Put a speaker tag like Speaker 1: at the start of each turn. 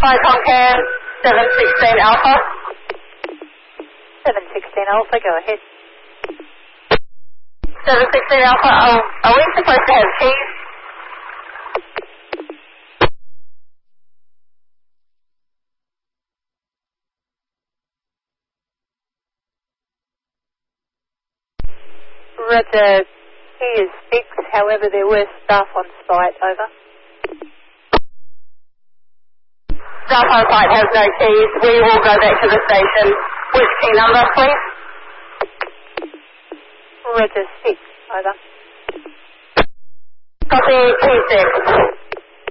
Speaker 1: Hi, Comcast, 716 Alpha.
Speaker 2: 716 Alpha, go ahead.
Speaker 1: 716 Alpha, are we supposed to have keys?
Speaker 2: Roger, key is fixed, however there were staff on site, over.
Speaker 1: Staff on site has no keys. We will go back to the station. Which key number, please?
Speaker 2: Roger, 6, over.
Speaker 1: Copy, key 6.